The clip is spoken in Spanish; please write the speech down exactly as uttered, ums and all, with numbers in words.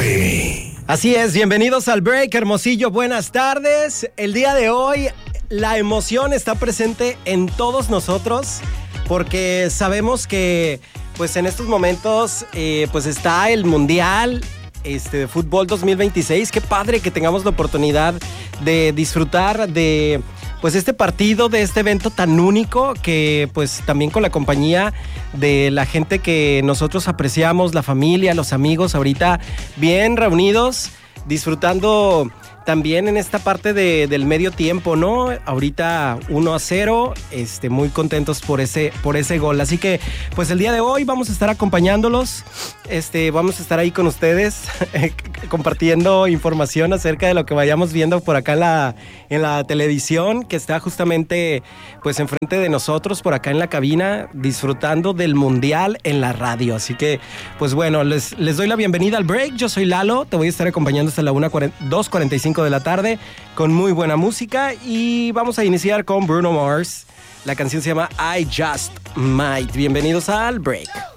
F M. Así es, bienvenidos al Break, Hermosillo, buenas tardes. El día de hoy la emoción está presente en todos nosotros porque sabemos que pues en estos momentos eh, pues está el Mundial este, de Fútbol dos mil veintiséis. Qué padre que tengamos la oportunidad de disfrutar de pues este partido, de este evento tan único que pues también con la compañía de la gente que nosotros apreciamos, la familia, los amigos, ahorita bien reunidos, disfrutando también en esta parte de, del medio tiempo, ¿no? Ahorita uno a cero, este, muy contentos por ese, por ese gol. Así que, pues el día de hoy vamos a estar acompañándolos, este, vamos a estar ahí con ustedes, compartiendo información acerca de lo que vayamos viendo por acá en la, en la televisión, que está justamente, pues, enfrente de nosotros, por acá en la cabina, disfrutando del Mundial en la radio. Así que, pues bueno, les, les doy la bienvenida al Break. Yo soy Lalo, te voy a estar acompañando hasta la dos cuarenta y cinco de la tarde con muy buena música y vamos a iniciar con Bruno Mars. La canción se llama I Just Might. Bienvenidos al Break.